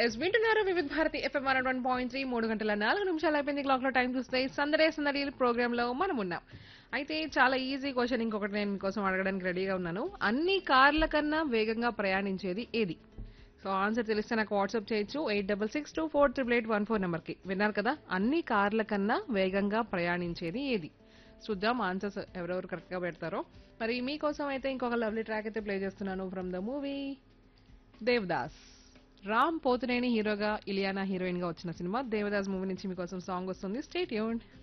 Yes వింటున్నారు వివిధ Bharati FM 101.3 3 గంటల 4 నిమిషాలు అయిపోయింది క్లాక్ లో టైం చూస్తే సందడే సందడి ప్రోగ్రామ్ లో మనం ఉన్నాం. అయితే చాలా ఈజీ క్వశ్చన్ ఇంకొకటి నేను మీకోసం అడగడానికి రెడీగా ఉన్నాను. అన్ని కార్ల కన్నా వేగంగా ప్రయాణించేది ఏది? సో ఆన్సర్ తెలిస్తే నాకు వాట్సాప్ చేయొచ్చు 8662488814 నెంబర్ కి. విన్నారు కదా, అన్ని కార్ల కన్నా వేగంగా ప్రయాణించేది ఏది? చూద్దాం ఆన్సర్స్ ఎవరెవరు కరెక్ట్ గా పెడతారో. మరి మీకోసం అయితే ఇంకొక లవ్లీ ట్రాక్ అయితే ప్లే చేస్తున్నాను from the movie Devdas. Ram Pothineni హీరోగా, ఇలియానా హీరోయిన్ గా వచ్చిన సినిమా దేవదాస్ మూవీ నుంచి మీకోసం సాంగ్ వస్తుంది. Stay tuned.